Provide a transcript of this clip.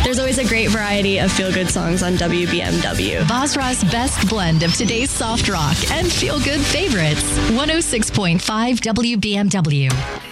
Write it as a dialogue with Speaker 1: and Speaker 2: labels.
Speaker 1: There's always a great variety of feel-good songs on WBMW.
Speaker 2: Basra's best blend of today's soft rock and feel-good favorites. 106.5 WBMW.